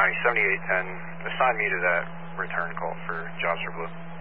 County, 7810. Assign me to that return call for Jobs for Blue.